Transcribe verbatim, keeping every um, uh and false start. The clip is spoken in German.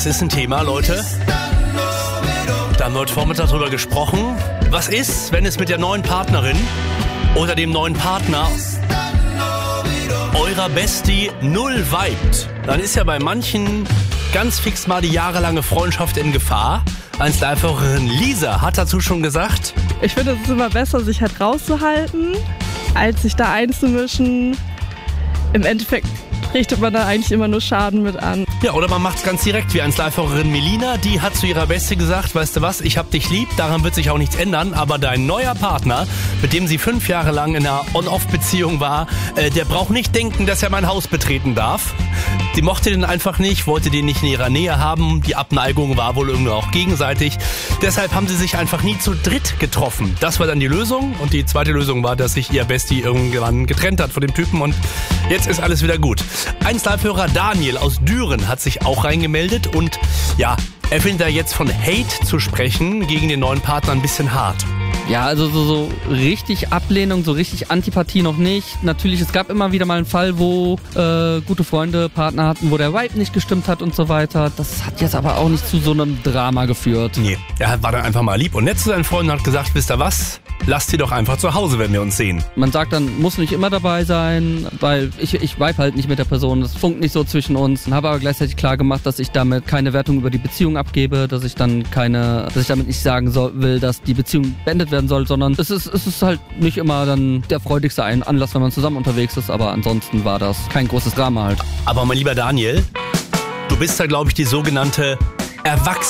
ist ein Thema, Leute. Da haben wir heute Vormittag drüber gesprochen. Was ist, wenn es mit der neuen Partnerin oder dem neuen Partner eurer Bestie null vibet? Dann ist ja bei manchen ganz fix mal die jahrelange Freundschaft in Gefahr. eins Live-Hörerin Lisa hat dazu schon gesagt: Ich finde, es ist immer besser, sich halt rauszuhalten, als sich da einzumischen. Im Endeffekt richtet man da eigentlich immer nur Schaden mit an. Ja, oder man macht es ganz direkt, wie eins Live-Hörerin Melina, die hat zu ihrer Bestie gesagt: Weißt du was, ich hab dich lieb, daran wird sich auch nichts ändern, aber dein neuer Partner, mit dem sie fünf Jahre lang in einer On-Off-Beziehung war, äh, der braucht nicht denken, dass er mein Haus betreten darf. Die mochte den einfach nicht, wollte den nicht in ihrer Nähe haben, die Abneigung war wohl irgendwie auch gegenseitig. Deshalb haben sie sich einfach nie zu dritt getroffen. Das war dann die Lösung, und die zweite Lösung war, dass sich ihr Bestie irgendwann getrennt hat von dem Typen, und jetzt ist alles wieder gut. eins Live-Hörer Daniel aus Düren hat sich auch reingemeldet, und ja, er findet da jetzt von Hate zu sprechen gegen den neuen Partner ein bisschen hart. Ja, also so, so richtig Ablehnung, so richtig Antipathie noch nicht. Natürlich, es gab immer wieder mal einen Fall, wo äh, gute Freunde Partner hatten, wo der Vibe nicht gestimmt hat und so weiter. Das hat jetzt aber auch nicht zu so einem Drama geführt. Nee, er war dann einfach mal lieb und nett zu seinen Freunden und hat gesagt: Wisst ihr was? Lasst sie doch einfach zu Hause, wenn wir uns sehen. Man sagt dann, muss nicht immer dabei sein, weil ich, ich vibe halt nicht mit der Person. Es funkt nicht so zwischen uns. Habe aber gleichzeitig klar gemacht, dass ich damit keine Wertung über die Beziehung abgebe, dass ich dann keine, dass ich damit nicht sagen soll, will, dass die Beziehung beendet werden soll, sondern es ist, es ist halt nicht immer dann der freudigste Anlass, wenn man zusammen unterwegs ist, aber ansonsten war das kein großes Drama halt. Aber mein lieber Daniel, du bist da, glaube ich, die sogenannte Erwachsene.